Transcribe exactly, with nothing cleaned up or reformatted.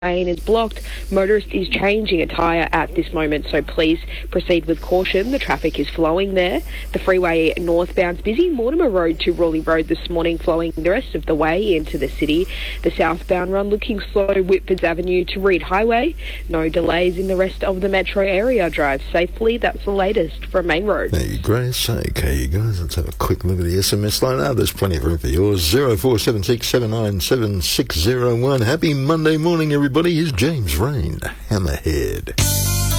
lane is blocked. Motorist is changing a tyre at this moment, so please proceed with caution. The traffic is flowing there. The freeway northbound's busy. Mortimer Road to Raleigh Road this morning, flowing the rest of the way into the city. The southbound run looking slow. Whitfords Avenue to Reed Highway. No delays in the rest of the metro area. Drive safely. That's the latest from Main Road. Hey, Grace. Okay, you guys, let's have a quick look at the S M S line. Now, there's plenty of room for yours. zero four seven six seven nine seven six zero one. Happy Monday morning, everybody. Here's James Rain, Hammerhead.